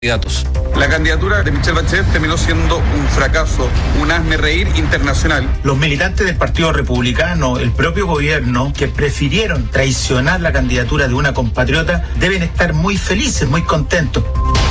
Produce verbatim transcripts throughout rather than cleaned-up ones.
candidatos. La candidatura de Michelle Bachelet terminó siendo un fracaso, un hazmerreír internacional. Los militantes del Partido Republicano, el propio gobierno, que prefirieron traicionar la candidatura de una compatriota, deben estar muy felices, muy contentos.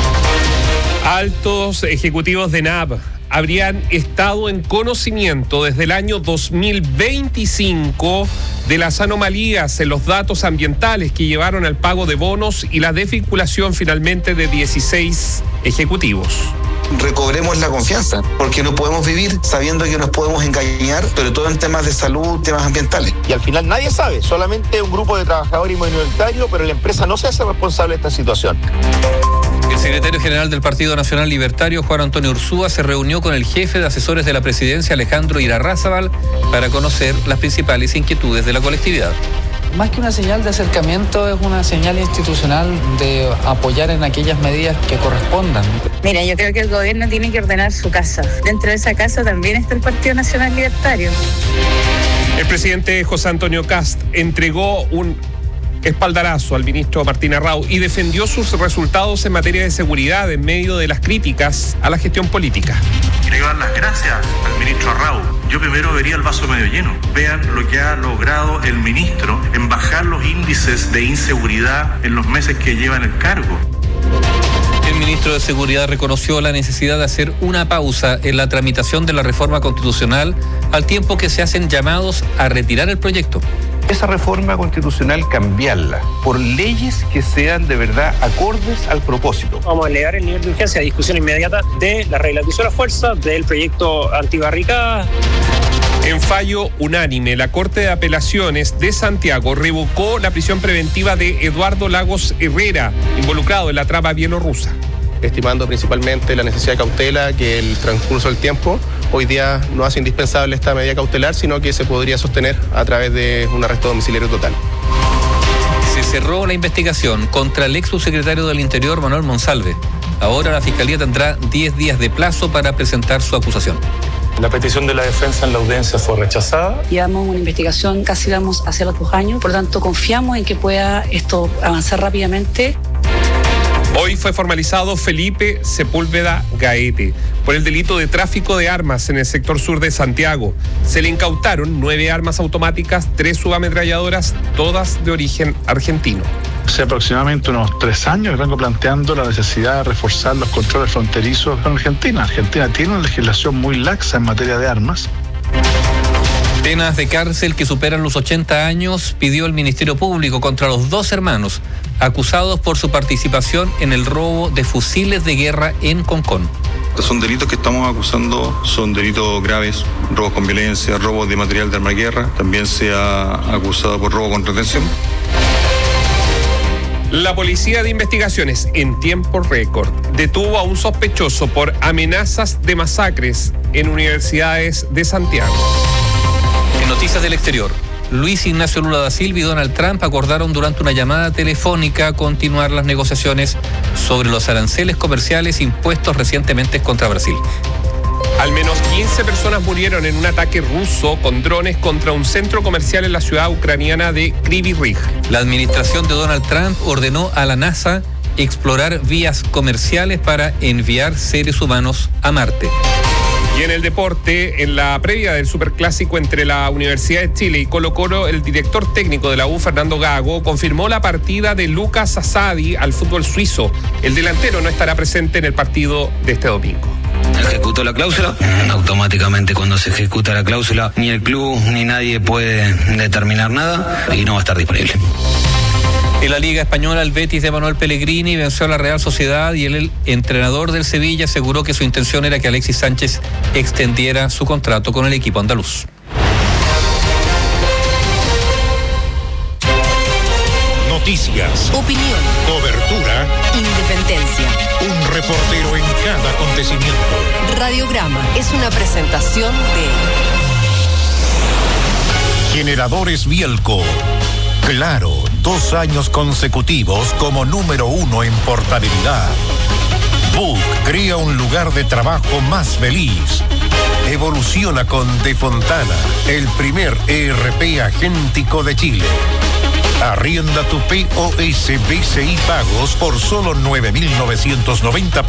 Altos ejecutivos de N A B habrían estado en conocimiento desde el año dos mil veinticinco de las anomalías en los datos ambientales que llevaron al pago de bonos y la desvinculación finalmente de dieciséis ejecutivos. Recobremos la confianza, porque no podemos vivir sabiendo que nos podemos engañar, sobre todo en temas de salud, temas ambientales. Y al final nadie sabe, solamente un grupo de trabajadores y minoritarios, pero la empresa no se hace responsable de esta situación. El secretario general del Partido Nacional Libertario, Juan Antonio Ursúa, se reunió con el jefe de asesores de la presidencia, Alejandro Irarrázaval, para conocer las principales inquietudes de la colectividad. Más que una señal de acercamiento, es una señal institucional de apoyar en aquellas medidas que correspondan. Mira, yo creo que el gobierno tiene que ordenar su casa. Dentro de esa casa también está el Partido Nacional Libertario. El presidente José Antonio Kast entregó un espaldarazo al ministro Martín Arrau y defendió sus resultados en materia de seguridad en medio de las críticas a la gestión política. Quiero dar las gracias al ministro Arrau. Yo primero vería el vaso medio lleno. Vean lo que ha logrado el ministro en bajar los índices de inseguridad en los meses que lleva en el cargo. El ministro de Seguridad reconoció la necesidad de hacer una pausa en la tramitación de la reforma constitucional al tiempo que se hacen llamados a retirar el proyecto. Esa reforma constitucional, cambiarla por leyes que sean de verdad acordes al propósito. Vamos a elevar el nivel de urgencia a discusión inmediata de la regla de uso de la fuerza, del proyecto antibarricada. En fallo unánime, la Corte de Apelaciones de Santiago revocó la prisión preventiva de Eduardo Lagos Herrera, involucrado en la trama bielorrusa. Estimando principalmente la necesidad de cautela, que el transcurso del tiempo hoy día no hace indispensable esta medida cautelar, sino que se podría sostener a través de un arresto domiciliario total. Se cerró la investigación contra el ex subsecretario del Interior, Manuel Monsalve. Ahora la Fiscalía tendrá diez días de plazo para presentar su acusación. La petición de la defensa en la audiencia fue rechazada. Llevamos una investigación, casi vamos hacia los dos años, por lo tanto confiamos en que pueda esto avanzar rápidamente. Hoy fue formalizado Felipe Sepúlveda Gaete por el delito de tráfico de armas en el sector sur de Santiago. Se le incautaron nueve armas automáticas, tres subametralladoras, todas de origen argentino. Hace aproximadamente unos tres años vengo planteando la necesidad de reforzar los controles fronterizos con Argentina. Argentina tiene una legislación muy laxa en materia de armas. Penas de cárcel que superan los ochenta años pidió el Ministerio Público contra los dos hermanos acusados por su participación en el robo de fusiles de guerra en Concón. Son delitos que estamos acusando, son delitos graves, robos con violencia, robos de material de arma de guerra, también se ha acusado por robo con retención. La Policía de Investigaciones, en tiempo récord, detuvo a un sospechoso por amenazas de masacres en universidades de Santiago. En noticias del exterior, Luis Ignacio Lula da Silva y Donald Trump acordaron durante una llamada telefónica continuar las negociaciones sobre los aranceles comerciales impuestos recientemente contra Brasil. Al menos quince personas murieron en un ataque ruso con drones contra un centro comercial en la ciudad ucraniana de Kryvyi Rih. La administración de Donald Trump ordenó a la NASA explorar vías comerciales para enviar seres humanos a Marte. Y en el deporte, en la previa del superclásico entre la Universidad de Chile y Colo-Colo, el director técnico de la U, Fernando Gago, confirmó la partida de Lucas Asadi al fútbol suizo. El delantero no estará presente en el partido de este domingo. Ejecutó la cláusula, automáticamente cuando se ejecuta la cláusula, ni el club ni nadie puede determinar nada y no va a estar disponible. En la Liga Española, el Betis de Manuel Pellegrini venció a la Real Sociedad y el, el entrenador del Sevilla aseguró que su intención era que Alexis Sánchez extendiera su contrato con el equipo andaluz. Noticias, opinión, cobertura, independencia. Un reportero en cada acontecimiento. Radiograma es una presentación de Generadores Bielco. Claro, dos años consecutivos como número uno en portabilidad. Book crea un lugar de trabajo más feliz. Evoluciona con De Fontana, el primer E R P agéntico de Chile. Arrienda tu P O S B C I Pagos por solo nueve mil novecientos noventa